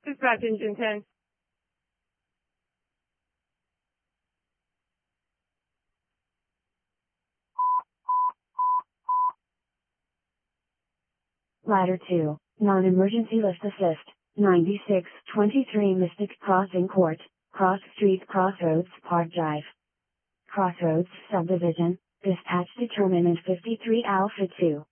Dispatch engine 10. Ladder 2, non-emergency lift assist, 9623 Mystic Crossing Court, Cross Street Crossroads Park Drive. Crossroads Subdivision, dispatch determinant 53 Alpha 2.